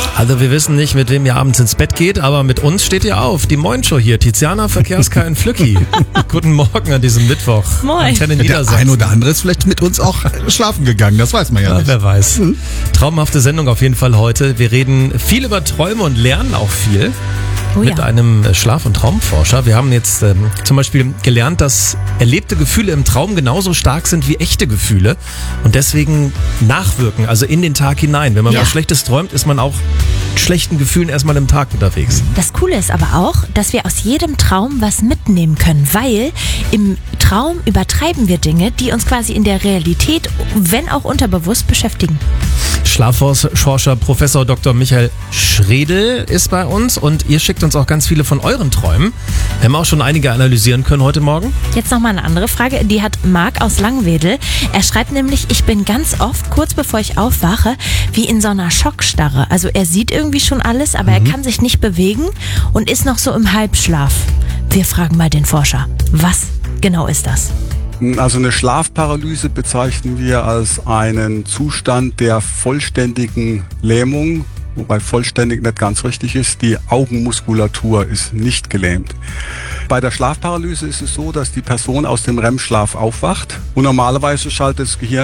Also wir wissen nicht, mit wem ihr abends ins Bett geht, aber mit uns steht ihr auf. Die Moin-Show hier, Tiziana Verkehrskain Flücki. Guten Morgen an diesem Mittwoch. Moin. Antenne Der Niedersachsen. ein oder andere ist vielleicht mit uns auch schlafen gegangen, das weiß man ja nicht. Wer weiß. Traumhafte Sendung auf jeden Fall heute. Wir reden viel über Träume und lernen auch viel. Mit einem Schlaf- und Traumforscher. Wir haben jetzt zum Beispiel gelernt, dass erlebte Gefühle im Traum genauso stark sind wie echte Gefühle und deswegen nachwirken, also in den Tag hinein. Wenn man was Schlechtes träumt, ist man auch mit schlechten Gefühlen erstmal im Tag unterwegs. Das Coole ist aber auch, dass wir aus jedem Traum was mitnehmen können, weil im Traum übertreiben wir Dinge, die uns quasi in der Realität, wenn auch unterbewusst, beschäftigen. Schlafforscher Professor Dr. Michael Schredel ist bei uns und ihr schickt uns auch ganz viele von euren Träumen. Wir haben auch schon einige analysieren können heute Morgen. Jetzt nochmal eine andere Frage, die hat Marc aus Langwedel. Er schreibt nämlich, ich bin ganz oft, kurz bevor ich aufwache, wie in so einer Schockstarre. Also er sieht irgendwie schon alles, aber er kann sich nicht bewegen und ist noch so im Halbschlaf. Wir fragen mal den Forscher, was genau ist das? Also eine Schlafparalyse bezeichnen wir als einen Zustand der vollständigen Lähmung, wobei vollständig nicht ganz richtig ist. Die Augenmuskulatur ist nicht gelähmt. Bei der Schlafparalyse ist es so, dass die Person aus dem REM-Schlaf aufwacht und normalerweise schaltet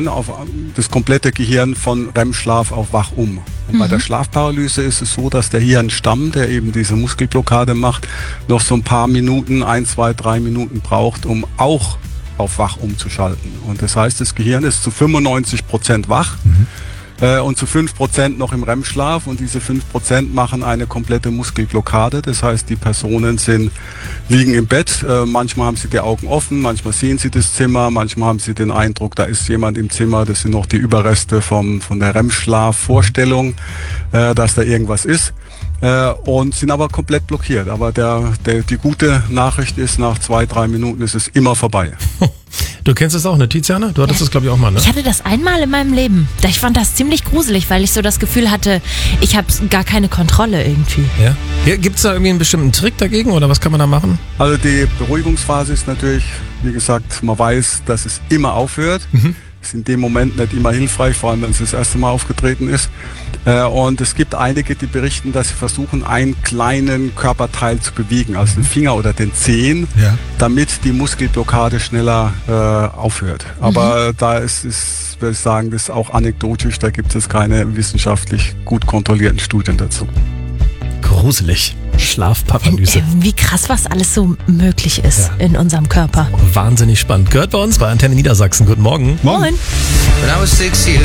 das komplette Gehirn von REM-Schlaf auf wach um. Und bei der Schlafparalyse ist es so, dass der Hirnstamm, der eben diese Muskelblockade macht, noch so ein paar Minuten, 1, 2, 3 Minuten braucht, um auch auf wach umzuschalten. Und das heißt, das Gehirn ist zu 95% wach und zu 5% noch im REM-Schlaf und diese 5% machen eine komplette Muskelblockade. Das heißt, die Personen liegen im Bett, manchmal haben sie die Augen offen, manchmal sehen sie das Zimmer, manchmal haben sie den Eindruck, da ist jemand im Zimmer, das sind noch die Überreste von der REM-Schlaf-Vorstellung, dass da irgendwas ist. Und sind aber komplett blockiert. Aber die gute Nachricht ist, nach 2, 3 Minuten ist es immer vorbei. Du kennst das auch, ne, Tiziana? Du hattest das, glaube ich, auch mal, ne? Ich hatte das einmal in meinem Leben. Ich fand das ziemlich gruselig, weil ich so das Gefühl hatte, ich habe gar keine Kontrolle irgendwie. Ja? Gibt es da irgendwie einen bestimmten Trick dagegen oder was kann man da machen? Also die Beruhigungsphase ist natürlich, wie gesagt, man weiß, dass es immer aufhört. Ist in dem Moment nicht immer hilfreich, vor allem wenn es das erste Mal aufgetreten ist. Und es gibt einige, die berichten, dass sie versuchen, einen kleinen Körperteil zu bewegen, also den Finger oder den Zehen, damit die Muskelblockade schneller aufhört. Aber da würde ich sagen, das ist auch anekdotisch, da gibt es keine wissenschaftlich gut kontrollierten Studien dazu. Gruselig. Schlafparalyse. Wie krass, was alles so möglich ist in unserem Körper. Wahnsinnig spannend. Gehört bei uns bei Antenne Niedersachsen. Guten Morgen. Moin. When I was 6 years